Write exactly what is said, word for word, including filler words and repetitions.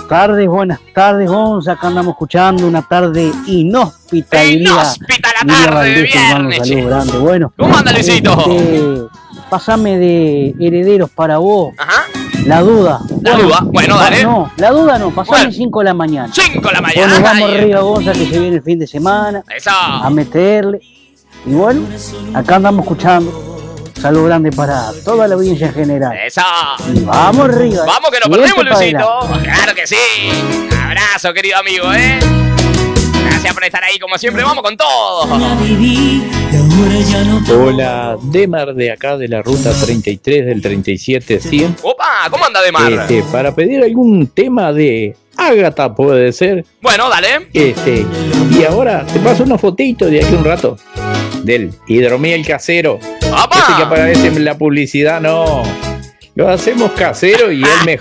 tardes, buenas tardes, Gonza. Acá andamos escuchando una tarde inhóspita. Inhóspita la tarde de viernes. Un saludo grande. Bueno, ¿cómo anda, Luisito? Este, pasame de Herederos para vos. Ajá. La duda. La bueno, duda. Bueno, dale. No, la duda no. Pasame Bueno. cinco de la mañana. cinco de la mañana. Bueno, vamos Ay. arriba, Gonza, que se viene el fin de semana. Eso. A meterle. Y bueno, acá andamos escuchando. Saludo grande para toda la audiencia en general. Eso. Y vamos arriba. Vamos que nos Siempre perdemos, para Luisito. adelante. Claro que sí. Abrazo, querido amigo, ¿eh? Gracias por estar ahí, como siempre. Vamos con todo. Hola, Demar de acá de la ruta treinta y tres del treinta y siete cien. Opa, ¿cómo anda Demar? Este, para pedir algún tema de Ágata, puede ser. Bueno, dale. Este, y ahora te paso una fotito de aquí un rato del hidromiel casero. ¡Opa! Ese que aparece en la publicidad, no. Lo hacemos casero y es mejor.